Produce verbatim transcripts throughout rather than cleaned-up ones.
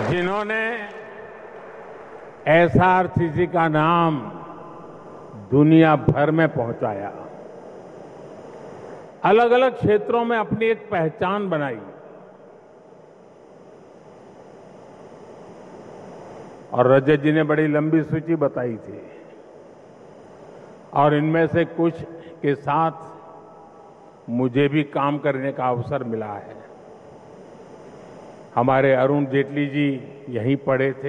जिन्होंने एसआरसीसी का नाम दुनिया भर में पहुंचाया, अलग अलग क्षेत्रों में अपनी एक पहचान बनाई और रजत जी ने बड़ी लंबी सूची बताई थी और इनमें से कुछ के साथ मुझे भी काम करने का अवसर मिला है। हमारे अरुण जेटली जी यहीं पढ़े थे।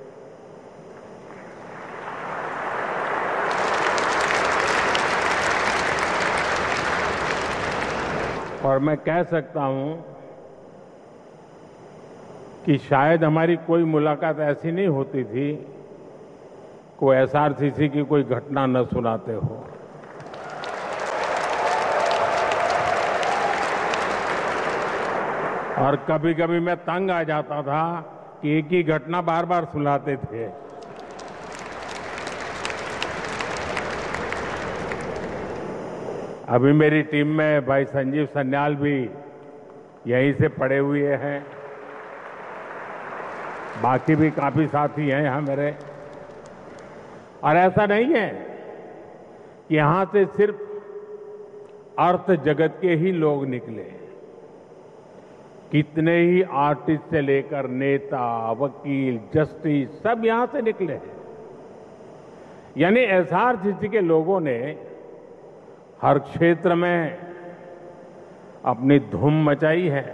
और मैं कह सकता हूं कि शायद हमारी कोई मुलाकात ऐसी नहीं होती थी कोई एसआरसीसी की कोई घटना न सुनाते हो। और कभी कभी मैं तंग आ जाता था कि एक ही घटना बार बार सुनाते थे। अभी मेरी टीम में भाई संजीव सन्याल भी यहीं से पड़े हुए हैं, बाकी भी काफी साथी हैं यहां मेरे। और ऐसा नहीं है कि यहां से सिर्फ अर्थ जगत के ही लोग निकले, कितने ही आर्टिस्ट से लेकर नेता, वकील, जस्टिस सब यहां से निकले हैं। यानी एसआरसीसी के लोगों ने हर क्षेत्र में अपनी धूम मचाई है।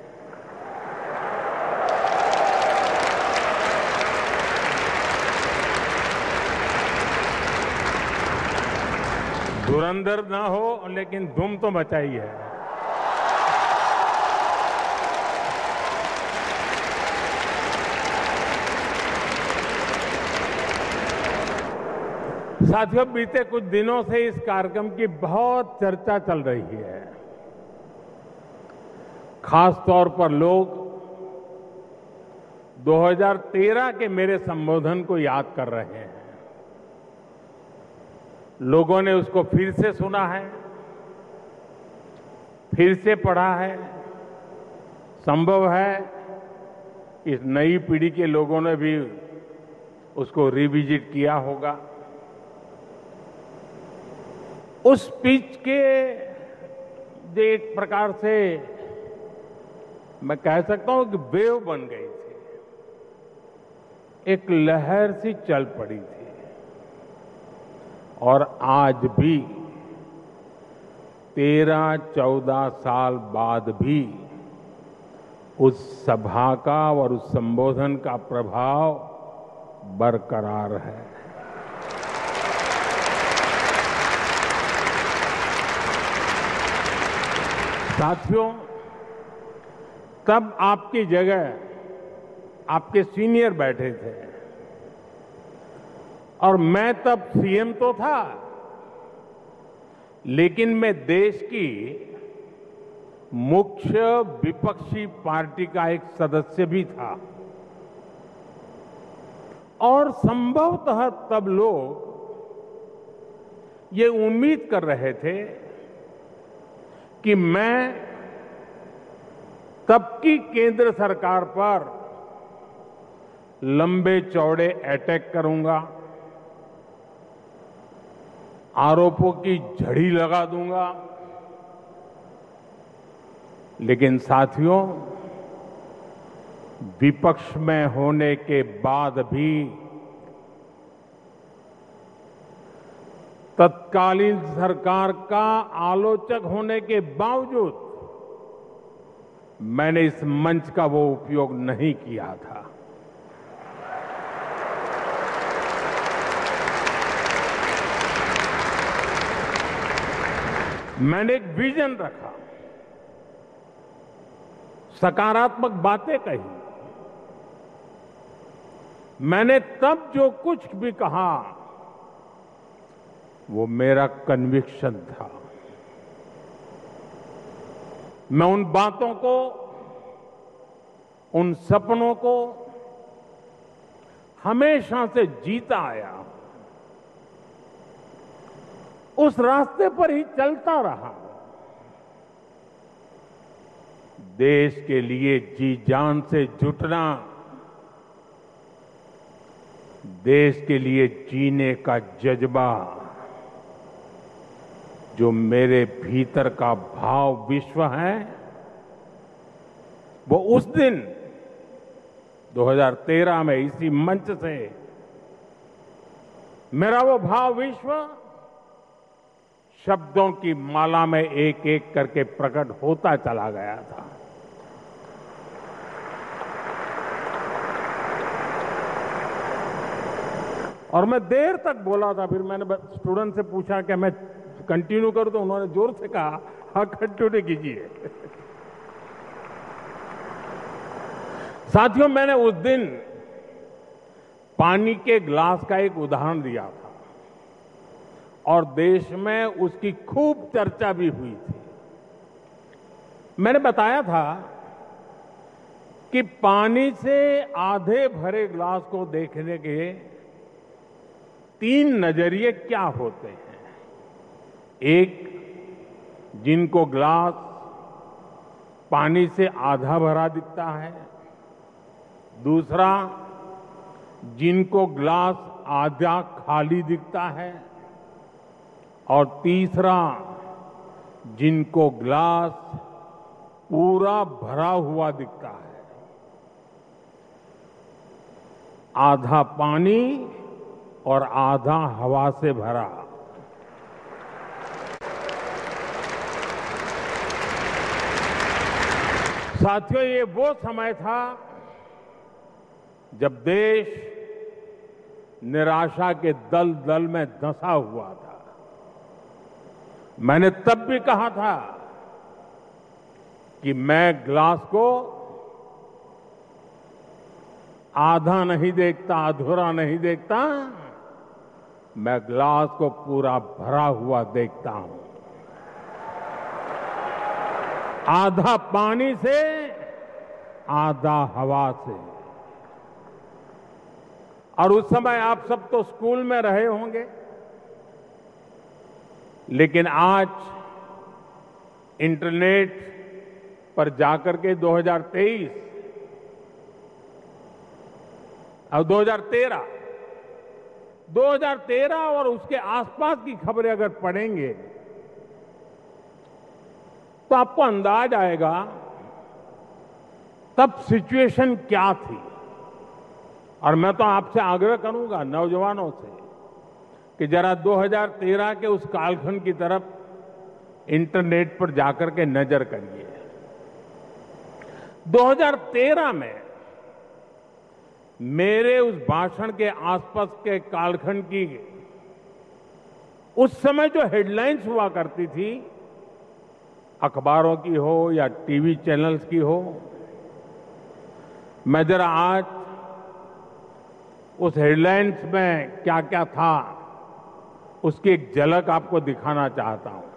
धुरंधर ना हो लेकिन धूम तो मचाई है। साथियों, बीते कुछ दिनों से इस कार्यक्रम की बहुत चर्चा चल रही है। खास तौर पर लोग दो हज़ार तेरह के मेरे संबोधन को याद कर रहे हैं। लोगों ने उसको फिर से सुना है, फिर से पढ़ा है। संभव है इस नई पीढ़ी के लोगों ने भी उसको रिविजिट किया होगा। उस स्पीच के जो एक प्रकार से मैं कह सकता हूं कि वेव बन गई थी, एक लहर सी चल पड़ी थी। और आज भी तेरह चौदह साल बाद भी उस सभा का और उस संबोधन का प्रभाव बरकरार है। साथियों, तब आपकी जगह आपके सीनियर बैठे थे और मैं तब सीएम तो था, लेकिन मैं देश की मुख्य विपक्षी पार्टी का एक सदस्य भी था। और संभवतः तब लोग ये उम्मीद कर रहे थे कि मैं तब की केंद्र सरकार पर लंबे चौड़े अटैक करूंगा, आरोपों की झड़ी लगा दूंगा। लेकिन साथियों, विपक्ष में होने के बाद भी तत्कालीन सरकार का आलोचक होने के बावजूद मैंने इस मंच का वो उपयोग नहीं किया था। मैंने एक विजन रखा, सकारात्मक बातें कही। मैंने तब जो कुछ भी कहा वो मेरा कन्विक्शन था। मैं उन बातों को, उन सपनों को हमेशा से जीता आया, उस रास्ते पर ही चलता रहा। देश के लिए जी जान से जुटना देश के लिए जीने का जज्बा, जो मेरे भीतर का भाव विश्व है, वो उस दिन दो हज़ार तेरह में इसी मंच से मेरा वो भाव विश्व शब्दों की माला में एक एक करके प्रकट होता चला गया था। और मैं देर तक बोला था। फिर मैंने स्टूडेंट से पूछा कि मैं कंटिन्यू करूं, तो उन्होंने जोर से कहा हाँ कंटिन्यू कीजिए। साथियों, मैंने उस दिन पानी के ग्लास का एक उदाहरण दिया था और देश में उसकी खूब चर्चा भी हुई थी। मैंने बताया था कि पानी से आधे भरे ग्लास को देखने के तीन नजरिए क्या होते हैं। एक, जिनको ग्लास पानी से आधा भरा दिखता है। दूसरा, जिनको ग्लास आधा खाली दिखता है। और तीसरा, जिनको ग्लास पूरा भरा हुआ दिखता है। आधा पानी और आधा हवा से भरा। साथियों, ये वो समय था जब देश निराशा के दलदल में धंसा हुआ था। मैंने तब भी कहा था कि मैं ग्लास को आधा नहीं देखता, अधूरा नहीं देखता, मैं ग्लास को पूरा भरा हुआ देखता हूं। आधा पानी से, आधा हवा से। और उस समय आप सब तो स्कूल में रहे होंगे, लेकिन आज इंटरनेट पर जाकर के दो हज़ार तेईस और दो हज़ार तेरह दो हज़ार तेरह और उसके आसपास की खबरें अगर पढ़ेंगे तो आपको अंदाज आएगा तब सिचुएशन क्या थी। और मैं तो आपसे आग्रह करूंगा नौजवानों से कि जरा दो हज़ार तेरह के उस कालखंड की तरफ इंटरनेट पर जाकर के नजर करिए। दो हज़ार तेरह में मेरे उस भाषण के आसपास के कालखंड की उस समय जो हेडलाइंस हुआ करती थी, अखबारों की हो या टीवी चैनल्स की हो, मैं जरा आज उस हेडलाइंस में क्या क्या था उसकी एक झलक आपको दिखाना चाहता हूं।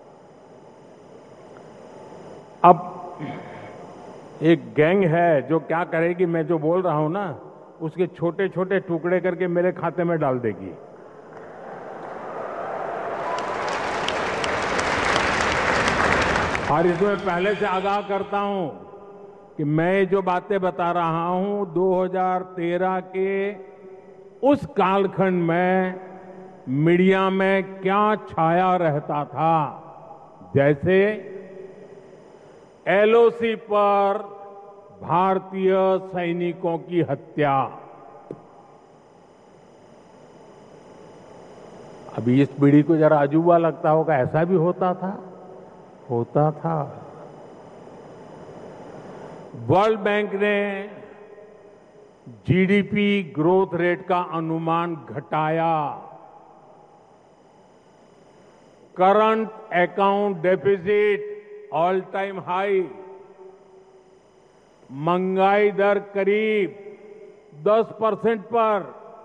अब एक गैंग है जो क्या करेगी, मैं जो बोल रहा हूं ना उसके छोटे छोटे टुकड़े करके मेरे खाते में डाल देगी। और इसमें पहले से आगाह करता हूं कि मैं जो बातें बता रहा हूं दो हज़ार तेरह के उस कालखंड में मीडिया में क्या छाया रहता था। जैसे एलओसी पर भारतीय सैनिकों की हत्या। अभी इस पीढ़ी को जरा अजूबा लगता होगा, ऐसा भी होता था होता था वर्ल्ड बैंक ने जीडीपी ग्रोथ रेट का अनुमान घटाया। Current account deficit all time high. महंगाई दर करीब दस परसेंट पर।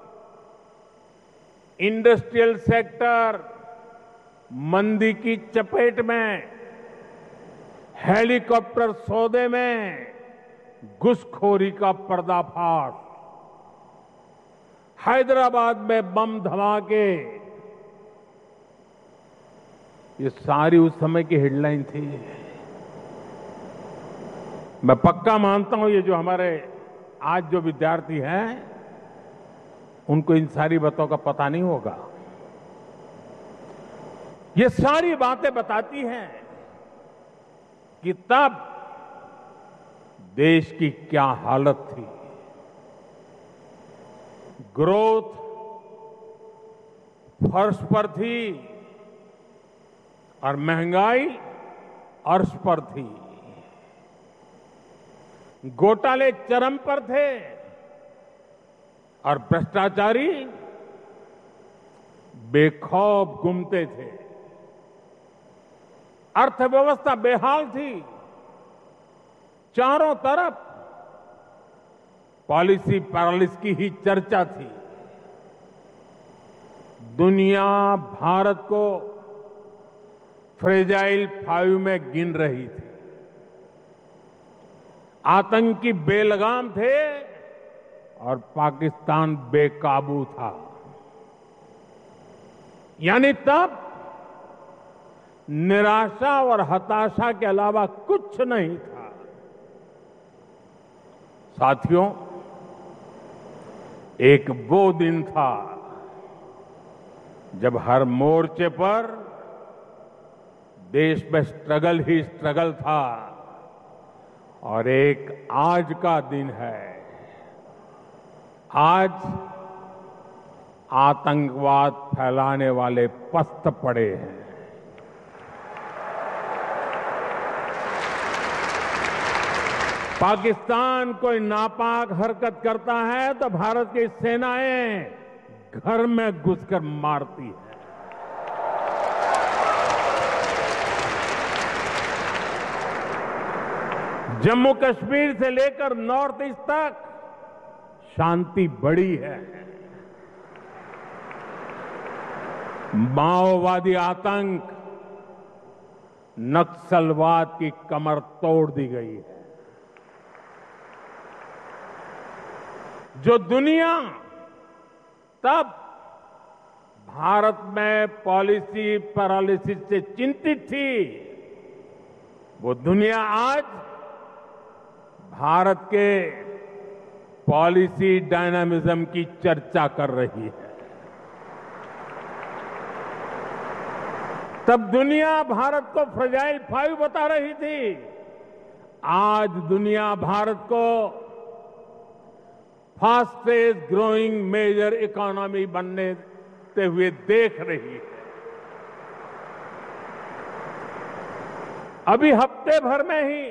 इंडस्ट्रियल सेक्टर मंदी की चपेट में। हेलीकॉप्टर सौदे में घुसखोरी का पर्दाफाश। हैदराबाद में बम धमाके। ये सारी उस समय की हेडलाइन थी। मैं पक्का मानता हूं ये जो हमारे आज जो विद्यार्थी हैं उनको इन सारी बातों का पता नहीं होगा। ये सारी बातें बताती हैं कि तब देश की क्या हालत थी। ग्रोथ फर्श पर थी और महंगाई अर्श पर थी। घोटाले चरम पर थे और भ्रष्टाचारी बेखौफ घूमते थे। अर्थव्यवस्था बेहाल थी। चारों तरफ पॉलिसी पैरालिसिस की ही चर्चा थी। दुनिया भारत को फ्रेजाइल फाइव में गिन रही थी। आतंकी बेलगाम थे और पाकिस्तान बेकाबू था। यानी तब निराशा और हताशा के अलावा कुछ नहीं था। साथियों, एक वो दिन था जब हर मोर्चे पर देश में स्ट्रगल ही स्ट्रगल था और एक आज का दिन है। आज आतंकवाद फैलाने वाले पस्त पड़े हैं। पाकिस्तान कोई नापाक हरकत करता है तो भारत की सेनाएं घर में घुसकर मारती है। जम्मू कश्मीर से लेकर नॉर्थ ईस्ट तक शांति बढ़ी है। माओवादी आतंक, नक्सलवाद की कमर तोड़ दी गई है। जो दुनिया तब भारत में पॉलिसी पैरालिसिस से चिंतित थी, वो दुनिया आज भारत के पॉलिसी डायनामिज्म की चर्चा कर रही है। तब दुनिया भारत को फ्रेजाइल फाइव बता रही थी। आज दुनिया भारत को फास्टेस्ट ग्रोइंग मेजर इकोनॉमी बनने हुए देख रही है। अभी हफ्ते भर में ही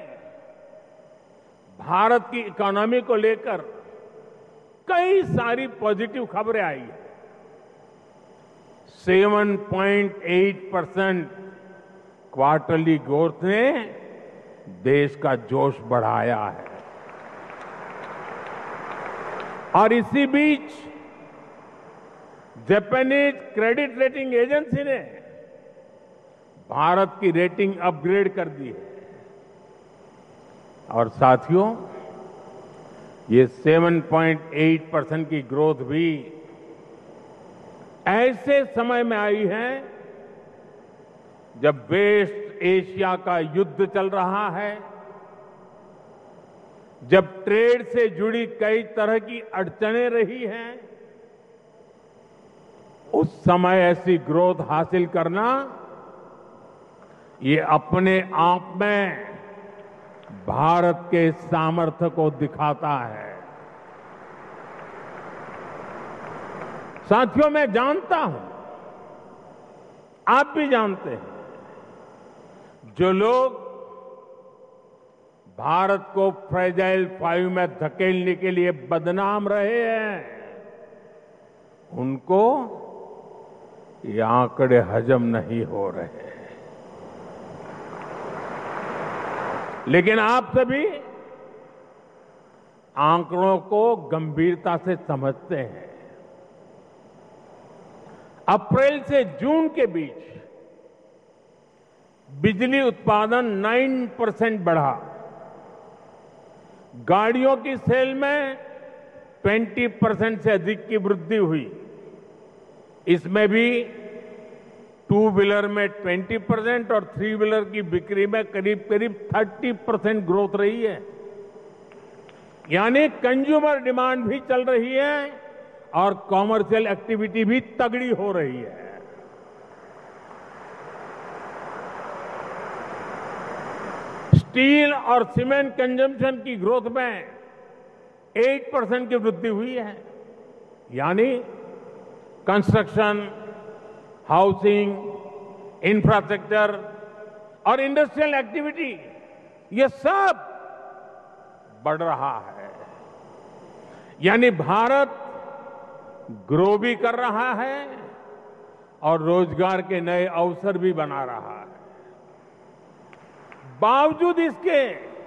भारत की इकोनॉमी को लेकर कई सारी पॉजिटिव खबरें आई है। सात पॉइंट आठ परसेंट क्वार्टरली ग्रोथ ने देश का जोश बढ़ाया है। और इसी बीच जापानीज क्रेडिट रेटिंग एजेंसी ने भारत की रेटिंग अपग्रेड कर दी है। और साथियों, ये सात पॉइंट आठ परसेंट की ग्रोथ भी ऐसे समय में आई है जब वेस्ट एशिया का युद्ध चल रहा है, जब ट्रेड से जुड़ी कई तरह की अड़चनें रही हैं। उस समय ऐसी ग्रोथ हासिल करना ये अपने आप में भारत के सामर्थ्य को दिखाता है। साथियों, मैं जानता हूं, आप भी जानते हैं, जो लोग भारत को फ्रेजाइल फाइव में धकेलने के लिए बदनाम रहे हैं, उनको ये आंकड़े हजम नहीं हो रहे। लेकिन आप सभी आंकड़ों को गंभीरता से समझते हैं। अप्रैल से जून के बीच बिजली उत्पादन नौ परसेंट बढ़ा। गाड़ियों की सेल में बीस परसेंट से अधिक की वृद्धि हुई। इसमें भी टू व्हीलर में बीस परसेंट और थ्री व्हीलर की बिक्री में करीब करीब तीस परसेंट ग्रोथ रही है। यानी कंज्यूमर डिमांड भी चल रही है और कॉमर्शियल एक्टिविटी भी तगड़ी हो रही है। स्टील और सीमेंट कंजम्पशन की ग्रोथ में आठ परसेंट की वृद्धि हुई है। यानी कंस्ट्रक्शन, हाउसिंग, इंफ्रास्ट्रक्चर और इंडस्ट्रियल एक्टिविटी, ये सब बढ़ रहा है। यानी भारत ग्रो भी कर रहा है और रोजगार के नए अवसर भी बना रहा है। बावजूद इसके,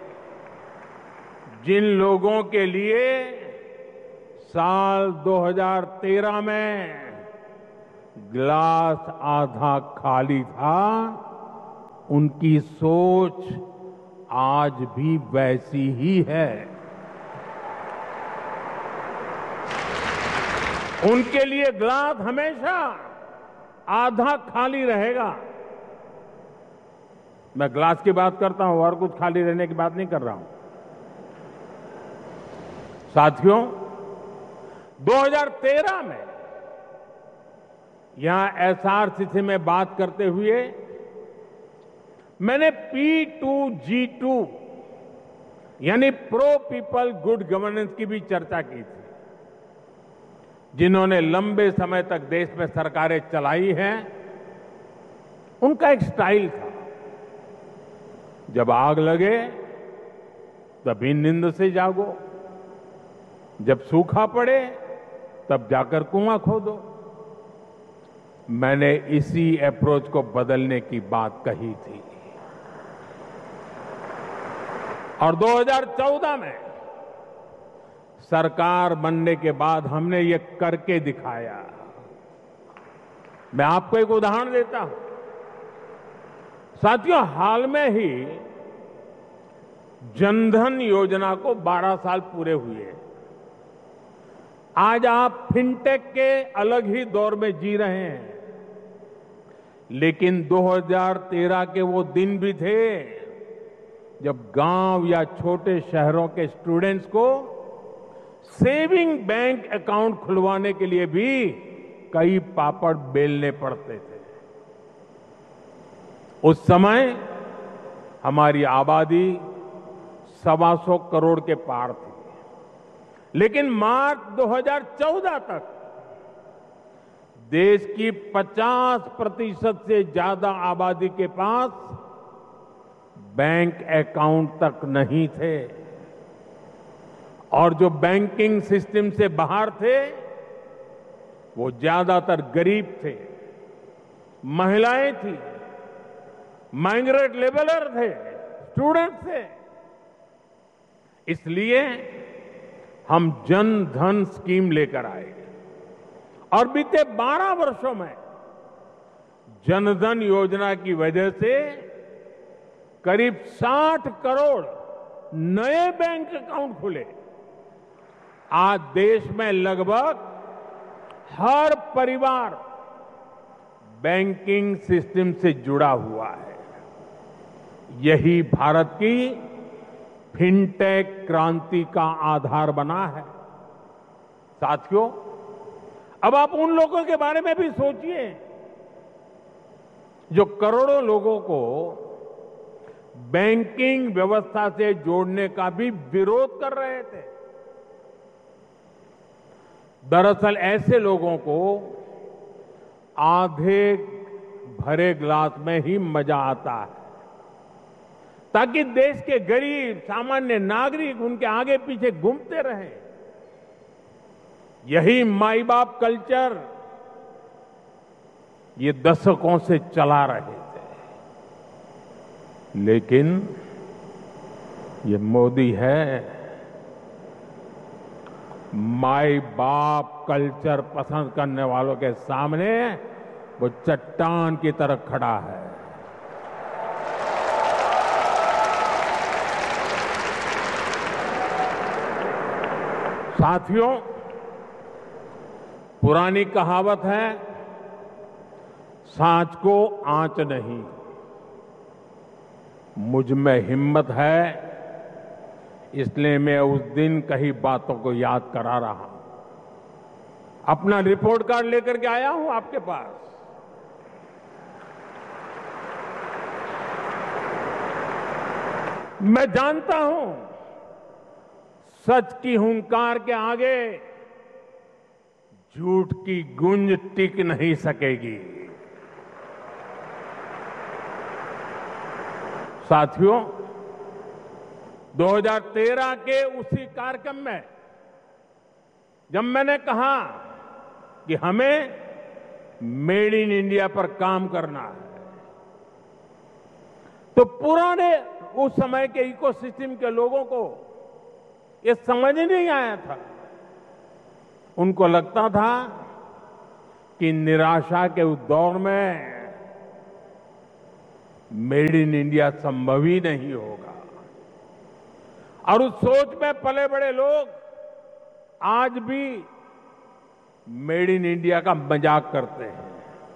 जिन लोगों के लिए साल दो हज़ार तेरह में ग्लास आधा खाली था, उनकी सोच आज भी वैसी ही है। उनके लिए ग्लास हमेशा आधा खाली रहेगा। मैं ग्लास की बात करता हूं और कुछ खाली रहने की बात नहीं कर रहा हूं। साथियों, दो हज़ार तेरह में यहां एसआरसीसी में बात करते हुए मैंने पी टू जी टू यानी प्रो पीपल गुड गवर्नेंस की भी चर्चा की थी। जिन्होंने लंबे समय तक देश में सरकारें चलाई हैं, उनका एक स्टाइल था, जब आग लगे तभी नींद से जागो, जब सूखा पड़े तब जाकर कुआं खोदो। मैंने इसी अप्रोच को बदलने की बात कही थी और दो हज़ार चौदह में सरकार बनने के बाद हमने ये करके दिखाया। मैं आपको एक उदाहरण देता हूं। साथियों, हाल में ही जनधन योजना को बारह साल पूरे हुए। आज आप फिनटेक के अलग ही दौर में जी रहे हैं, लेकिन दो हज़ार तेरह के वो दिन भी थे जब गांव या छोटे शहरों के स्टूडेंट्स को सेविंग बैंक अकाउंट खुलवाने के लिए भी कई पापड़ बेलने पड़ते थे। उस समय हमारी आबादी सवा सौ करोड़ के पार थी, लेकिन मार्च दो हज़ार चौदह तक देश की पचास प्रतिशत से ज्यादा आबादी के पास बैंक अकाउंट तक नहीं थे और जो बैंकिंग सिस्टम से बाहर थे वो ज्यादातर गरीब थे, महिलाएं थी, माइग्रेट लेबरर थे, स्टूडेंट थे। इसलिए हम जन धन स्कीम लेकर आए और बीते बारह वर्षों में जनधन योजना की वजह से करीब साठ करोड़ नए बैंक अकाउंट खुले। आज देश में लगभग हर परिवार बैंकिंग सिस्टम से जुड़ा हुआ है। यही भारत की फिनटेक क्रांति का आधार बना है। साथियों, अब आप उन लोगों के बारे में भी सोचिए जो करोड़ों लोगों को बैंकिंग व्यवस्था से जोड़ने का भी विरोध कर रहे थे। दरअसल ऐसे लोगों को आधे भरे गिलास में ही मजा आता है, ताकि देश के गरीब सामान्य नागरिक उनके आगे पीछे घूमते रहे। यही माई बाप कल्चर ये दशकों से चला रहे थे, लेकिन ये मोदी है माई बाप कल्चर पसंद करने वालों के सामने वो चट्टान की तरह खड़ा है। साथियों, पुरानी कहावत है, सांच को आंच नहीं। मुझ में हिम्मत है, इसलिए मैं उस दिन कही बातों को याद करा रहा हूं। अपना रिपोर्ट कार्ड लेकर के आया हूं आपके पास। मैं जानता हूं सच की हुंकार के आगे झूठ की गूंज टिक नहीं सकेगी। साथियों, दो हज़ार तेरह के उसी कार्यक्रम में जब मैंने कहा कि हमें मेड इन इंडिया पर काम करना है, तो पुराने उस समय के इकोसिस्टम के लोगों को ये समझ नहीं आया था। उनको लगता था कि निराशा के उस दौर में मेड इन इंडिया संभव ही नहीं होगा, और उस सोच में पले बड़े लोग आज भी मेड इन इंडिया का मजाक करते हैं।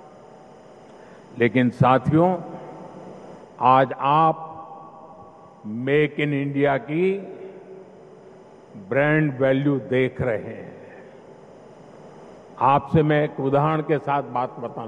लेकिन साथियों, आज आप मेक इन इंडिया की ब्रांड वैल्यू देख रहे हैं। आपसे मैं एक उदाहरण के साथ बात बताना